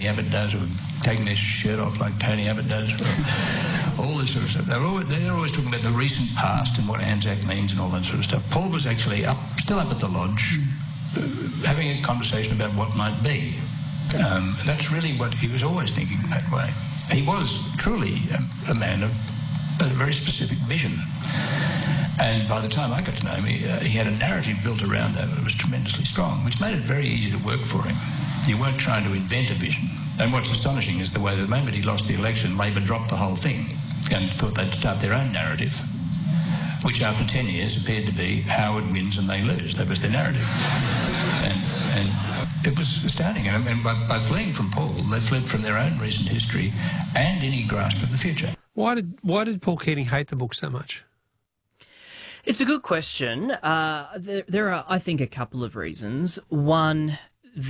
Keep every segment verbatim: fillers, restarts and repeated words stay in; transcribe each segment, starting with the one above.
Abbott does, or taking their shirt off like Tony Abbott does, all this sort of stuff. They're always, they're always talking about the recent past and what Anzac means and all that sort of stuff. Paul was actually up, still up at the lodge, uh, having a conversation about what might be. Um, that's really what he was always thinking that way. He was truly a, a man of a very specific vision. And by the time I got to know him, he, uh, he had a narrative built around that that was tremendously strong, which made it very easy to work for him. You weren't trying to invent a vision. And what's astonishing is the way the moment he lost the election, Labor dropped the whole thing and thought they'd start their own narrative, which after ten years appeared to be Howard wins and they lose. That was their narrative. And, and it was astounding. And, and by, by fleeing from Paul, they fled from their own recent history and any grasp of the future. Why did, why did Paul Keating hate the book so much? It's a good question. Uh, there, there are, I think, a couple of reasons. One,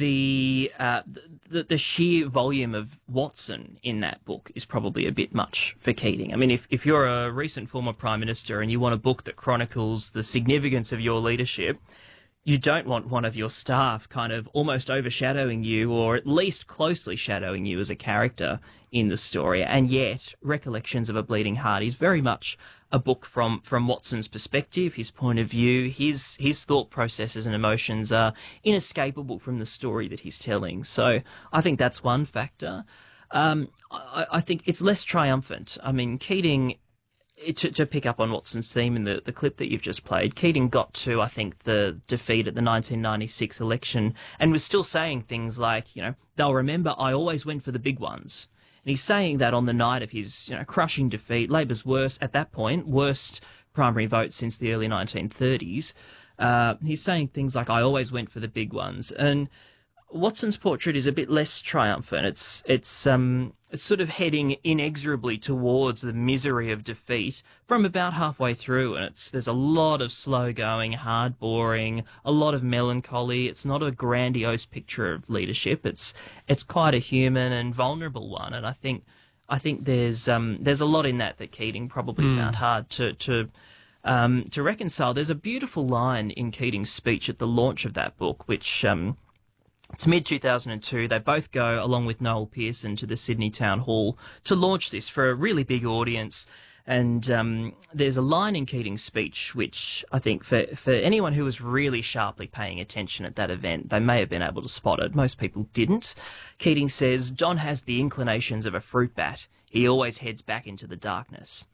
the, uh, the the sheer volume of Watson in that book is probably a bit much for Keating. I mean, if, if you're a recent former Prime Minister and you want a book that chronicles the significance of your leadership, you don't want one of your staff kind of almost overshadowing you, or at least closely shadowing you as a character in the story. And yet, Recollections of a Bleeding Heart is very much a book from, from Watson's perspective, his point of view. His his thought processes and emotions are inescapable from the story that he's telling. So I think that's one factor. Um, I, I think it's less triumphant. I mean, Keating, to, to pick up on Watson's theme in the, the clip that you've just played, Keating got to, I think, the defeat at the nineteen ninety-six election and was still saying things like, you know, they'll remember I always went for the big ones. And he's saying that on the night of his, you know, crushing defeat, Labor's worst, at that point, worst primary vote since the early nineteen thirties. Uh, he's saying things like, I always went for the big ones. And Watson's portrait is a bit less triumphant. It's it's um it's sort of heading inexorably towards the misery of defeat from about halfway through, and it's there's a lot of slow going, hard boring, a lot of melancholy. It's not a grandiose picture of leadership. It's it's quite a human and vulnerable one, and I think I think there's um there's a lot in that that Keating probably mm. found hard to to. Um, to reconcile. There's a beautiful line in Keating's speech at the launch of that book, which um, it's mid two thousand two. They both go, along with Noel Pearson, to the Sydney Town Hall to launch this for a really big audience. And um, there's a line in Keating's speech which I think for, for anyone who was really sharply paying attention at that event, they may have been able to spot it. Most people didn't. Keating says, Don has the inclinations of a fruit bat. He always heads back into the darkness.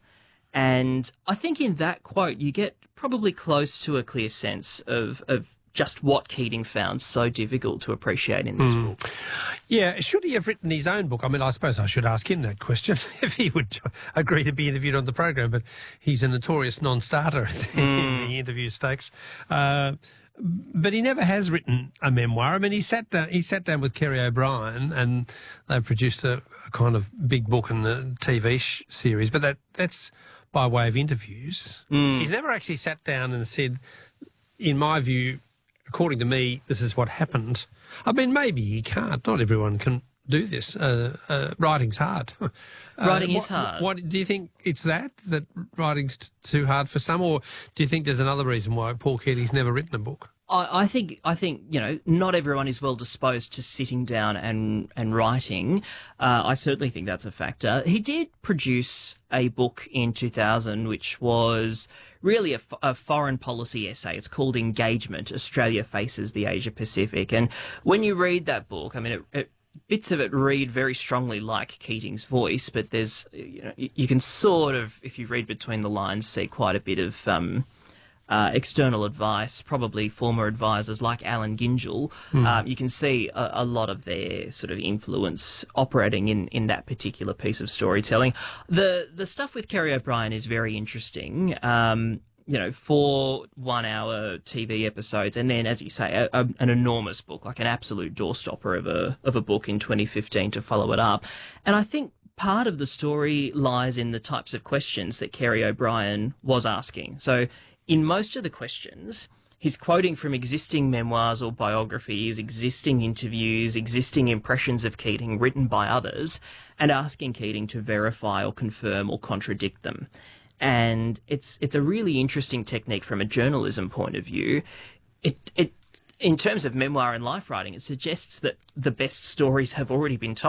And I think in that quote, you get probably close to a clear sense of, of just what Keating found so difficult to appreciate in this mm. book. Yeah, should he have written his own book? I mean, I suppose I should ask him that question, if he would agree to be interviewed on the program, but he's a notorious non-starter mm. in the interview stakes. Uh, but he never has written a memoir. I mean, he sat down, he sat down with Kerry O'Brien and they've produced a, a kind of big book and a T V sh- series, but that that's by way of interviews. Mm. He's never actually sat down and said, in my view, according to me, this is what happened. I mean, maybe he can't. Not everyone can do this. Uh, uh, writing's hard. Uh, Writing is what, hard. What, do you think it's that, that writing's t- too hard for some, or do you think there's another reason why Paul Keating's never written a book? I, I think, I think, you know, not everyone is well disposed to sitting down and, and writing. Uh, I certainly think that's a factor. He did produce a book in two thousand, which was really a, f- a foreign policy essay. It's called Engagement, Australia Faces the Asia Pacific. And when you read that book, I mean, it, it bits of it read very strongly like Keating's voice, but there's, you know, you, you can sort of, if you read between the lines, see quite a bit of, um, Uh, external advice, probably former advisors like Alan Gingell. Mm. Um, you can see a, a lot of their sort of influence operating in, in that particular piece of storytelling. The the stuff with Kerry O'Brien is very interesting. Um, you know, four one-hour T V episodes, and then, as you say, a, a, an enormous book, like an absolute doorstopper of a of a book in twenty fifteen to follow it up. And I think part of the story lies in the types of questions that Kerry O'Brien was asking. So, in most of the questions, he's quoting from existing memoirs or biographies, existing interviews, existing impressions of Keating written by others, and asking Keating to verify or confirm or contradict them. And it's it's a really interesting technique from a journalism point of view. It it in terms of memoir and life writing, it suggests that the best stories have already been told.